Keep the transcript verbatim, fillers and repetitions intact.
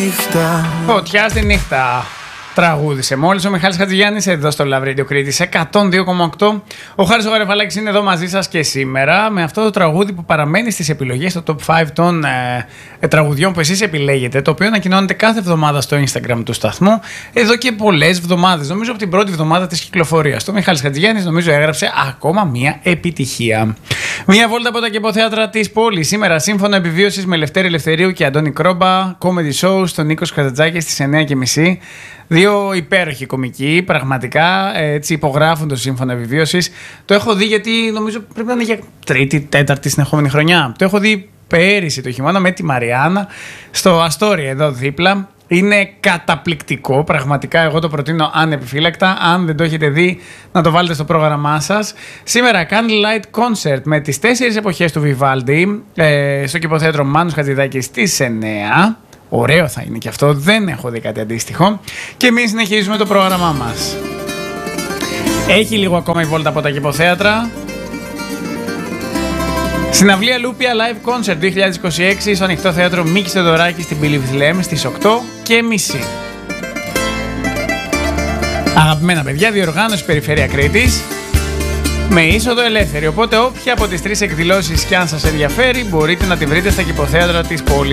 Φωτιά στη νύχτα. Τραγούδισε μόλις ο Μιχάλης Χατζηγιάννης εδώ στο Love Radio Κρήτης εκατόν δύο κόμμα οκτώ. Ο Χάρης ο Γαρεφαλάκης είναι εδώ μαζί σας και σήμερα με αυτό το τραγούδι που παραμένει στις επιλογές στο top πέντε των ε, ε, τραγουδιών που εσείς επιλέγετε, το οποίο ανακοινώνεται κάθε εβδομάδα στο Instagram του σταθμού εδώ και πολλές εβδομάδες. Νομίζω από την πρώτη εβδομάδα της κυκλοφορίας. Το Μιχάλης Χατζηγιάννης νομίζω έγραψε ακόμα μία επιτυχία. Μία βόλτα από τα κηποθέατρα της πόλης. Σήμερα σύμφωνο επιβίωσης με Λευτέρη Ελευθερίου και Αντώνη Κρόμπα. Comedy show στον Νίκος Καζατζάκη στις εννιά και μισή. Δύο υπέροχοι κομικοί, πραγματικά έτσι υπογράφουν το σύμφωνο επιβίωσης. Το έχω δει γιατί νομίζω πρέπει να είναι για τρίτη, τέταρτη συνεχόμενη χρονιά. Το έχω δει πέρυσι το χειμώνα με τη Μαριάννα στο Αστόρια εδώ δίπλα. Είναι καταπληκτικό, πραγματικά εγώ το προτείνω ανεπιφύλακτα. Αν δεν το έχετε δει, να το βάλετε στο πρόγραμμά σας. Σήμερα Candlelight Concert με τις τέσσερις εποχές του Βιβάλντι ε, στο κηποθέατρο Μάνους Χατζηδάκη στις εννιά. Ωραίο θα είναι και αυτό, δεν έχω δει κάτι αντίστοιχο. Και εμείς συνεχίζουμε το πρόγραμμά μας. Έχει λίγο ακόμα η βόλτα από τα κηποθέατρα. Συναυλία Λούπια Live Concert δύο χιλιάδες είκοσι έξι στο ανοιχτό θέατρο Μίκης Θεοδωράκη στην Πύλη Βιθλεέμ στις οκτώ και μισή. Αγαπημένα παιδιά, διοργάνωση Περιφέρεια Κρήτης με είσοδο ελεύθερη. Οπότε όποια από τις τρεις εκδηλώσεις κι αν σας ενδιαφέρει μπορείτε να τη βρείτε στα κηποθέατρα της πόλης.